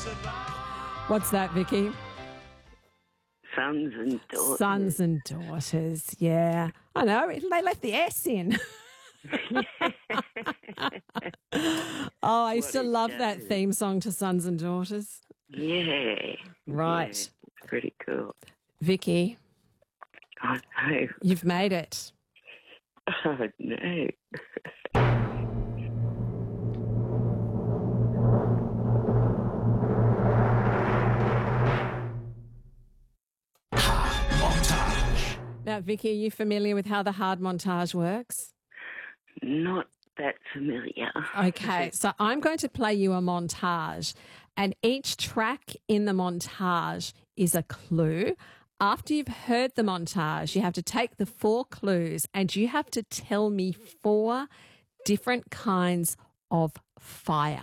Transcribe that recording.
What's that, Vicky? Sons and daughters. Sons and daughters, yeah. I know, they left the S in. Oh, I used to love that theme song to Sons and Daughters. Yeah. Right. Yeah, pretty cool. Vicky, I know. you've made it. Oh, no. Now, Vicky, are you familiar with how the hard montage works? Not that familiar. Okay, so I'm going to play you a montage, and each track in the montage is a clue. After you've heard the montage, you have to take the 4 clues and you have to tell me 4 different kinds of fire.